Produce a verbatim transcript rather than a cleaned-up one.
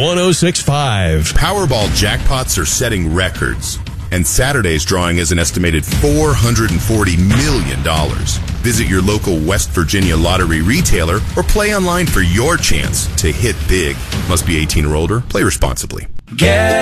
one oh six point five. Powerball jackpots are setting records, and Saturday's drawing is an estimated four hundred forty million dollars. Visit your local West Virginia lottery retailer or play online for your chance to hit big. Must be eighteen or older. Play responsibly. Get